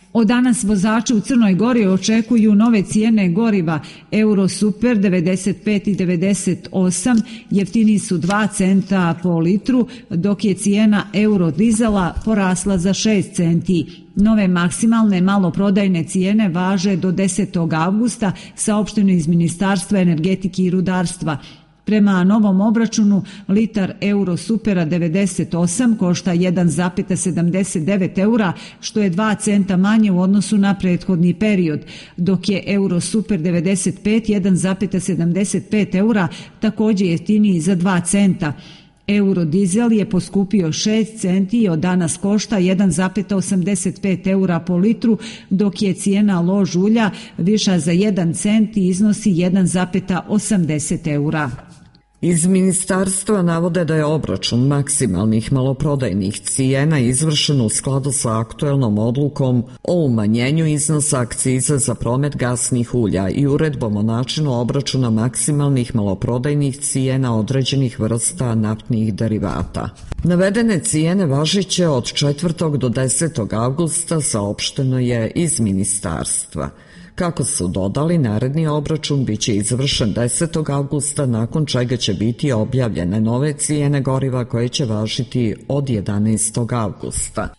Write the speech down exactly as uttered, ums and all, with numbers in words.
Od danas vozači u Crnoj Gori očekuju nove cijene goriva. Eurosuper devedeset pet i devedeset osam jeftiniji su dva centa po litru, dok je cijena eurodizela porasla za šest centi. Nove maksimalne maloprodajne cijene važe do desetog avgusta, saopšteno iz Ministarstva energetike i rudarstva. Prema novom obračunu, litar Eurosupera devedeset osam košta jedan zarez sedamdeset devet eura, što je dva centa manje u odnosu na prethodni period, dok je Eurosuper devedeset pet jedan zarez sedamdeset pet eura, također jeftiniji za dva centa. Eurodizel je poskupio šest centi i od danas košta jedan zarez osamdeset pet eura po litru, dok je cijena lož ulja viša za jedan cent i iznosi jedan zarez osamdeset eura. Iz ministarstva navode da je obračun maksimalnih maloprodajnih cijena izvršen u skladu sa aktuelnom odlukom o umanjenju iznosa akciza za promet gasnih ulja i uredbom o načinu obračuna maksimalnih maloprodajnih cijena određenih vrsta naftnih derivata. Navedene cijene važiće od četvrtog do desetog avgusta, saopšteno je iz ministarstva. Kako su dodali, naredni obračun biće izvršen desetog avgusta, nakon čega će biti objavljene nove cijene goriva koje će važiti od jedanaestog avgusta.